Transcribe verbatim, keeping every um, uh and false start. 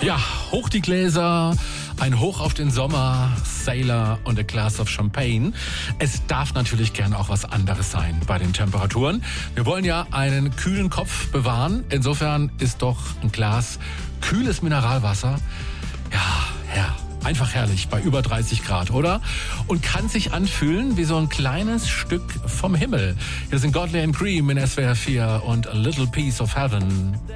Ja, hoch die Gläser, ein Hoch auf den Sommer, Sailor und a glass of Champagne. Es darf natürlich gern auch was anderes sein bei den Temperaturen. Wir wollen ja einen kühlen Kopf bewahren. Insofern ist doch ein Glas kühles Mineralwasser, ja, ja, einfach herrlich bei über dreißig Grad, oder? Und kann sich anfühlen wie so ein kleines Stück vom Himmel. Hier sind Godley and Cream in S W R vier und A Little Piece of Heaven.